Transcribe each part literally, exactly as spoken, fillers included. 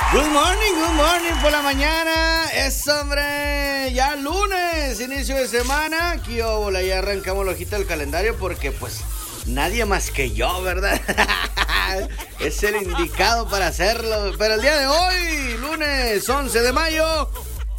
Good morning, good morning por la mañana. Es hombre, ya lunes, inicio de semana. Aquí hola, ya arrancamos la hojita del calendario porque pues nadie más que yo, ¿verdad? Es el indicado para hacerlo. Pero el día de hoy, lunes once de mayo,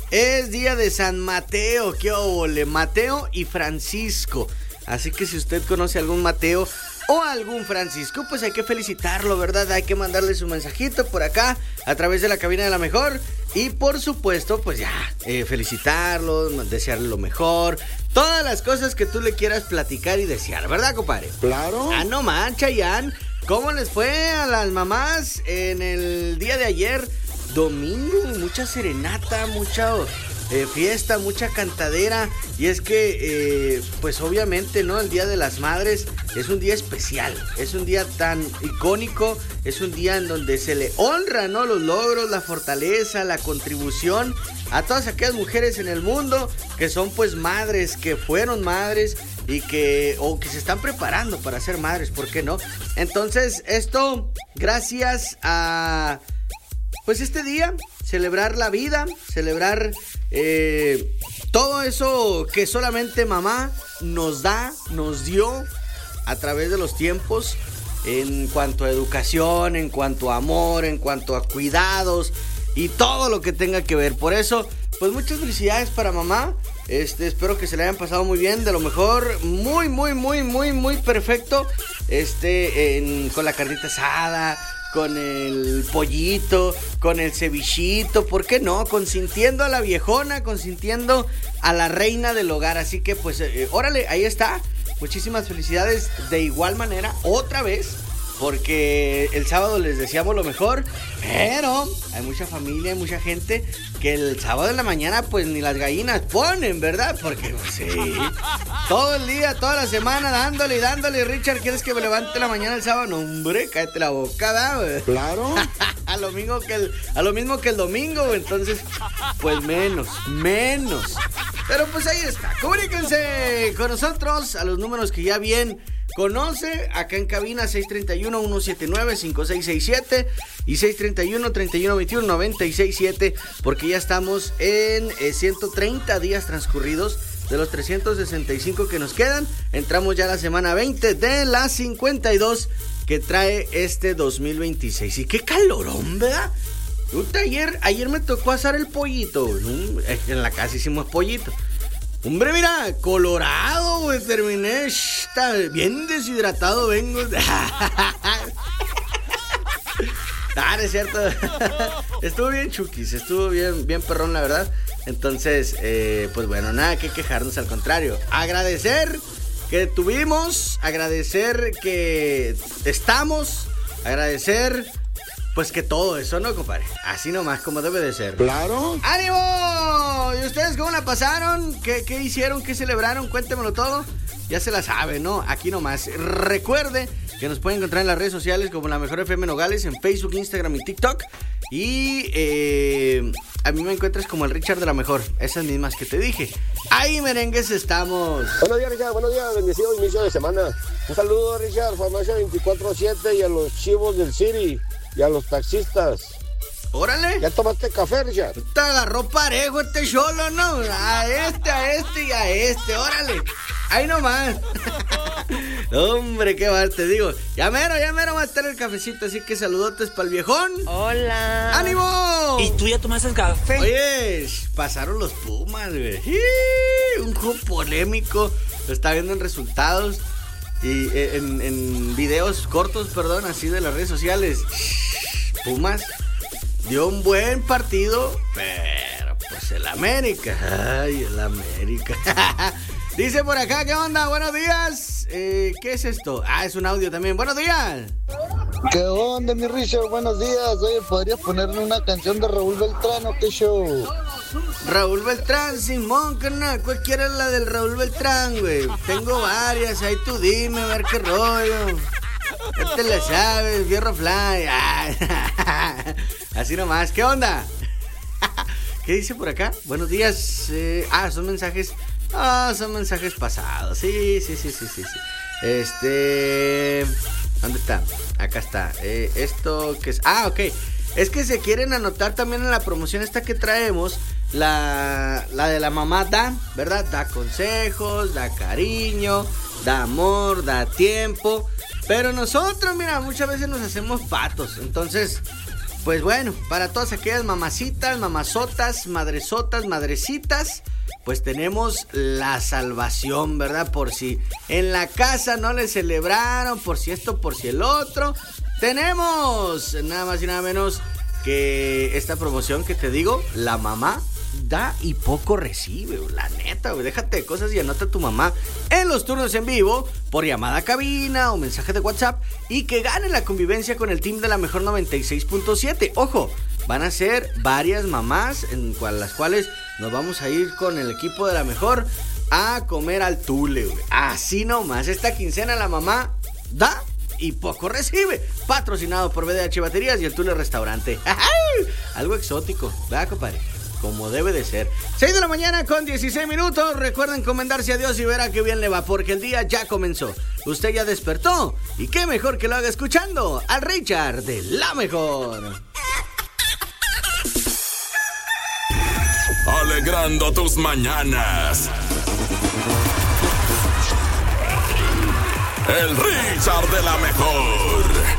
es día de San Mateo. ¡Qué óvole! Mateo y Francisco. Así que si usted conoce algún Mateo o algún Francisco, pues hay que felicitarlo, ¿verdad? Hay que mandarle su mensajito por acá a través de la cabina de la mejor. Y por supuesto, pues ya, eh, felicitarlo, desearle lo mejor. Todas las cosas que tú le quieras platicar y desear, ¿verdad, compadre? Claro. Ah, no mancha, Ian. ¿Cómo les fue a las mamás en el día de ayer? Domingo, mucha serenata, mucha eh, fiesta, mucha cantadera. Y es que, eh, pues obviamente, ¿no? El Día de las Madres es un día especial. Es un día tan icónico. Es un día en donde se le honra, ¿no? Los logros, la fortaleza, la contribución a todas aquellas mujeres en el mundo que son pues madres, que fueron madres y que, o que se están preparando para ser madres, ¿por qué no? Entonces, esto gracias a pues este día, celebrar la vida, celebrar eh, todo eso que solamente mamá nos da, nos dio a través de los tiempos, en cuanto a educación, en cuanto a amor, en cuanto a cuidados y todo lo que tenga que ver. Por eso, pues muchas felicidades para mamá. Este, espero que se le hayan pasado muy bien, de lo mejor, muy, muy, muy, muy, muy perfecto. Este, en, con la carnita asada, con el pollito, con el cevichito, ¿por qué no? Consintiendo a la viejona, consintiendo a la reina del hogar. Así que pues, eh, órale, ahí está. Muchísimas felicidades de igual manera, otra vez, porque el sábado les deseamos lo mejor, pero hay mucha familia, hay mucha gente que el sábado en la mañana pues ni las gallinas ponen, ¿verdad? Porque pues, sí, todo el día, toda la semana dándole y dándole. Richard, ¿quieres que me levante la mañana el sábado? No, hombre, cállate la boca, ¿verdad? Claro. a, lo mismo que el, a lo mismo que el domingo, entonces pues menos, menos. Pero pues ahí está, comuníquense con nosotros a los números que ya bien conoce, acá en cabina seis tres uno, uno siete nueve, cinco seis seis siete y seis tres uno, tres uno dos uno, nueve seis siete, porque ya estamos en eh, ciento treinta días transcurridos de los trescientos sesenta y cinco que nos quedan. Entramos ya a la semana veinte de las cincuenta y dos que trae este dos mil veintiséis. Y qué calorón, ¿verdad? Puta, ayer, ayer me tocó asar el pollito. En la casa hicimos pollito. Hombre, mira, colorado, güey, terminé, shh, está bien deshidratado, vengo. Ah, no es cierto. Estuvo bien chuquis, estuvo bien, bien perrón, la verdad. Entonces, eh, pues bueno, nada que quejarnos, al contrario. Agradecer que tuvimos, agradecer que estamos, agradecer pues que todo eso, ¿no, compadre? Así nomás, como debe de ser. Claro. ¡Ánimo! ¿Y ustedes cómo la pasaron? ¿Qué, qué hicieron? ¿Qué celebraron? Cuéntemelo todo. Ya se la sabe, ¿no? Aquí nomás. Recuerde que nos pueden encontrar en las redes sociales como La Mejor F M Nogales, en Facebook, Instagram y TikTok. Y eh, a mí me encuentras como el Richard de La Mejor. Esas mismas que te dije. Ahí, merengues, estamos. Buenos días, Richard. Buenos días. Bendecido inicio de semana. Un saludo, Richard. Farmacia veinticuatro siete y a los chivos del City. Y a los taxistas. ¡Órale! ¿Ya tomaste café, Richard? Te agarró parejo este cholo, ¿no? A este, a este y a este. ¡Órale! ¡Ahí nomás! Hombre, qué mal, te digo. Ya mero, ya mero va a estar el cafecito. Así que saludotes para el viejón. ¡Hola! ¡Ánimo! ¿Y tú ya tomaste café? Oye, pasaron los Pumas, güey. Un juego polémico. Lo está viendo en resultados. Y en, en videos cortos, perdón, así de las redes sociales. Pumas dio un buen partido, pero pues el América. Ay, el América. Dice por acá, ¿qué onda? Buenos días. Eh, ¿Qué es esto? Ah, es un audio también. Buenos días. ¿Qué onda, mi Richard? Buenos días. Oye, ¿podrías ponerme una canción de Raúl Beltrán o qué show? Raúl Beltrán, Simón, carnal. ¿Cuál es la del Raúl Beltrán, güey? Tengo varias, ahí tú dime, a ver qué rollo. Ya te la sabes, Fierro Fly. Así nomás, ¿qué onda? ¿Qué dice por acá? Buenos días. Eh, ah, son mensajes. Ah, son mensajes pasados. Sí, sí, sí, sí, sí, sí. Este... ¿Dónde está? Acá está. Eh, esto que es... Ah, ok. es que se quieren anotar también en la promoción esta que traemos, la, la de la mamá da, ¿verdad? Da consejos, da cariño, da amor, da tiempo. Pero nosotros, mira, muchas veces nos hacemos patos. Entonces, pues bueno, para todas aquellas mamacitas, mamazotas, madresotas, madrecitas, pues tenemos la salvación, ¿verdad? Por si en la casa no le celebraron, por si esto, por si el otro. Tenemos nada más y nada menos que esta promoción que te digo, la mamá da y poco recibe, la neta, güey. Déjate de cosas y anota a tu mamá en los turnos en vivo, por llamada a cabina o mensaje de WhatsApp, y que gane la convivencia con el team de la mejor noventa y seis punto siete. Ojo, van a ser varias mamás en cual, las cuales nos vamos a ir con el equipo de la mejor a comer al Tule, güey. Así nomás, esta quincena la mamá da y poco recibe. Patrocinado por B D H Baterías y el Tule Restaurante. Algo exótico, ¿verdad, compadre? Como debe de ser. seis de la mañana con dieciséis minutos. Recuerden encomendarse a Dios y verá que bien le va, porque el día ya comenzó. Usted ya despertó, y qué mejor que lo haga escuchando al Richard de La Mejor. Alegrando tus mañanas. El Richard de La Mejor.